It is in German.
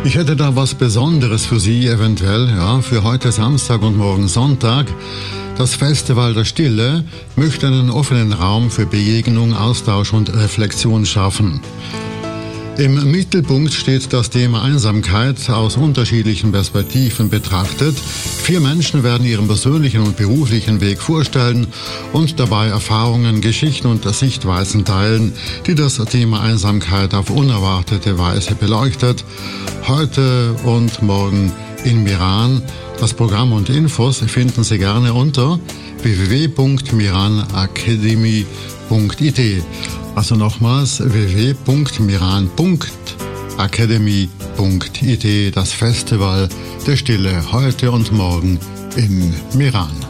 Ich hätte da was Besonderes für Sie eventuell, ja, für heute Samstag und morgen Sonntag. Das Festival der Stille möchte einen offenen Raum für Begegnung, Austausch und Reflexion schaffen. Im Mittelpunkt steht das Thema Einsamkeit aus unterschiedlichen Perspektiven betrachtet. 4 Menschen werden ihren persönlichen und beruflichen Weg vorstellen und dabei Erfahrungen, Geschichten und Sichtweisen teilen, die das Thema Einsamkeit auf unerwartete Weise beleuchtet. Heute und morgen in Meran. Das Programm und Infos finden Sie gerne unter www.miranacademy.it. Also nochmals www.miran.academy.it, das Festival der Stille heute und morgen in Meran.